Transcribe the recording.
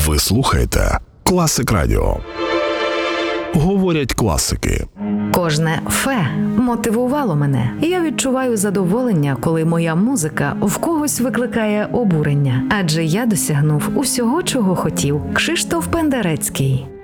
Ви слухаєте Класик Радіо. Говорять класики. Кожне «фе» мотивувало мене. Я відчуваю задоволення, коли моя музика в когось викликає обурення. Адже я досягнув усього, чого хотів. Кшиштоф Пендарецький.